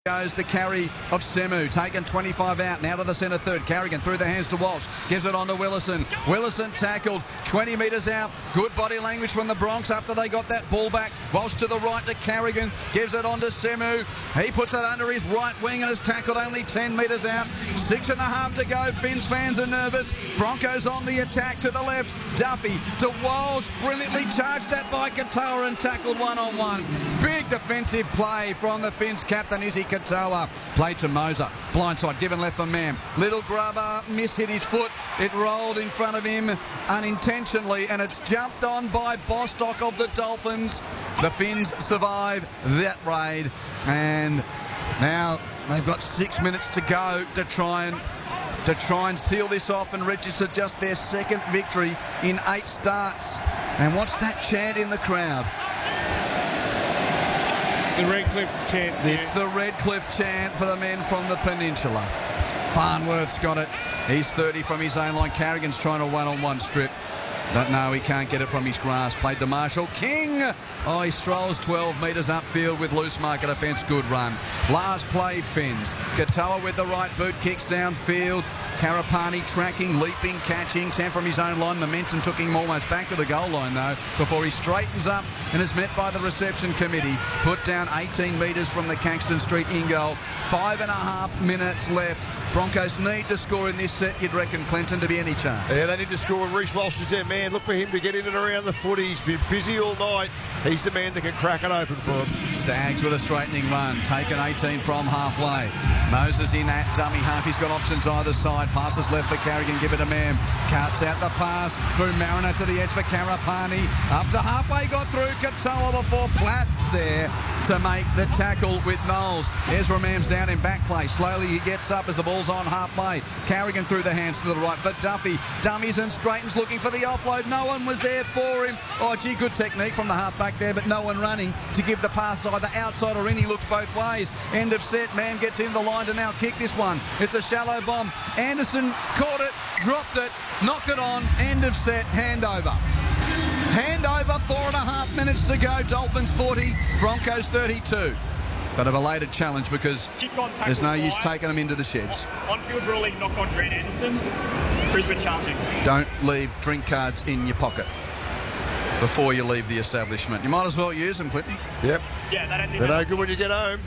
Goes the carry of Semu, taken 25 out, now to the centre third. Carrigan through the hands to Walsh, gives it on to Willison. Willison tackled 20 metres out. Good body language from the Bronx after they got that ball back. Walsh to the right to Carrigan, gives it on to Semu. He puts it under his right wing and has tackled only 10 metres out. 6.5 to go. Finns fans are nervous. Broncos on the attack to the left. Duffy to Walsh, brilliantly charged at by Katoa and tackled one-on-one. Big defensive play from the Finns captain Izzy Katoa. Played to Moser. Blindside given left for Mam. Little grubber, hit his foot. It rolled in front of him unintentionally and it's jumped on by Bostock of the Dolphins. The Finns survive that raid and now they've got 6 minutes to go to try and seal this off and register just their second victory in 8 starts. And what's that chant in the crowd? It's the Redcliffe chant. It's the Redcliffe chant for the men from the Peninsula. Farnworth's got it. He's 30 from his own line. Carrigan's trying a one-on-one strip. But no, he can't get it from his grasp. Played to Marshall King. Oh, he strolls 12 metres upfield with loose marker defence. Good run. Last play, Finns. Katoa with the right boot, kicks downfield. Karapani tracking, leaping, catching. 10 from his own line. Momentum took him almost back to the goal line, though, before he straightens up and is met by the reception committee. Put down 18 metres from the Caxton Street in goal. 5.5 minutes left. Broncos need to score in this set, you'd reckon, Clinton, to be any chance. Yeah, they need to score. Reece Walsh is their man. Look for him to get in and around the footy. He's been busy all night. He's the man that can crack it open for them. Staggs with a straightening run, taken 18 from halfway. Moses in at dummy half. He's got options either side. Passes left for Carrigan, give it to Mam. Cuts out the pass through Mariner to the edge for Karapani. Up to halfway, got through Katoa before Platts there to make the tackle with Knowles. Ezra Mam's down in back play. Slowly he gets up as the ball's on halfway. Carrigan through the hands to the right for Duffy. Dummies and straightens, looking for the offload. No one was there for him. Oh, gee, good technique from the halfback there, but no one running to give the pass either outside or in. He looks both ways. End of set. Mam gets in the line to now kick this one. It's a shallow bomb. Anderson caught it, dropped it, knocked it on. End of set. Handover. Handover, 4.5 minutes to go. Dolphins 40, Broncos 32. But a belated challenge because there's no use taking them into the sheds. On-field ruling, knock on Grant Anderson. Brisbane charging. Don't leave drink cards in your pocket before you leave the establishment. You might as well use them, Clinton. Yep. Yeah, they're no good when you get home.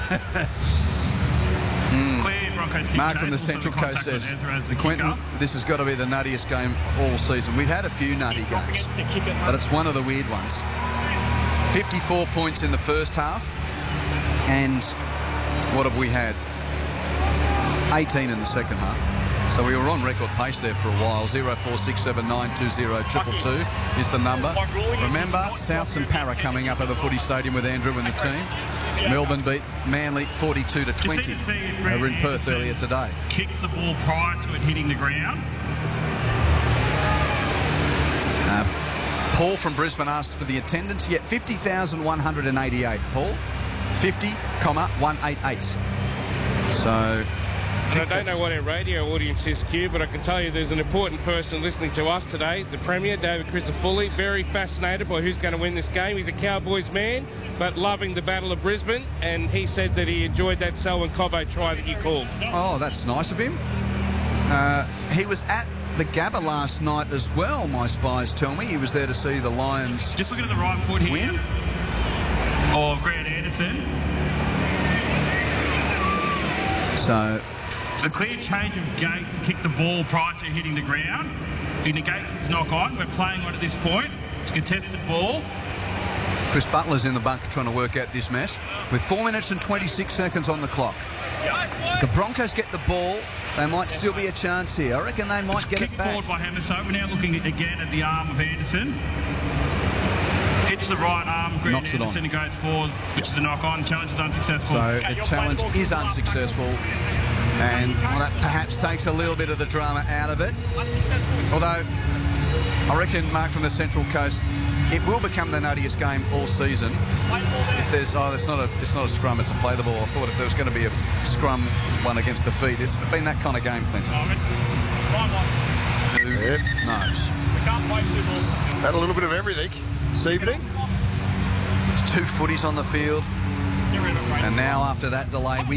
Clear, Broncos kick. Mark from the Central Coast says, Quentin, this has got to be the nuttiest game all season. We've had a few nutty games, but it's one of the weird ones. 54 points in the first half, and what have we had? 18 in the second half. So we were on record pace there for a while. 0467920222 is the number. Remember, Souths and Para coming up at the footy stadium with Andrew and the team. Melbourne beat Manly 42-20 over in Perth earlier today. Kicks the ball prior to it hitting the ground. Paul from Brisbane asked for the attendance. Yet 50,188. Paul, 50,188. So... And I don't know what our radio audience is, Q, but I can tell you there's an important person listening to us today, the Premier, David Crisafulli, very fascinated by who's going to win this game. He's a Cowboys man, but loving the Battle of Brisbane, and he said that he enjoyed that Selwyn Cobbo try that you called. Oh, that's nice of him. He was at the Gabba last night as well, my spies tell me. He was there to see the Lions Just looking at the right foot here. win. Of Grant Anderson. So... It's a clear change of gait to kick the ball prior to hitting the ground. He negates his knock on. We're playing on at this point. It's a contested ball. Chris Butler's in the bunker trying to work out this mess with 4 minutes and 26 seconds on the clock. If the Broncos get the ball, they might still be a chance here. I reckon they might get it back. Forward by Hamiso. We're now looking again at the arm of Anderson. Hits the right arm. Grant Anderson goes forward, which is a knock on. Challenge is unsuccessful. So the challenge is unsuccessful. And well, that perhaps takes a little bit of the drama out of it. Although, I reckon, Mark from the Central Coast, it will become the nuttiest game all season. If there's, it's not a scrum, it's a play the ball. I thought if there was going to be a scrum one against the feet, it's been that kind of game, Clinton. Who knows? Had a little bit of everything this evening. There's 2 footies on the field. And now after that delay, we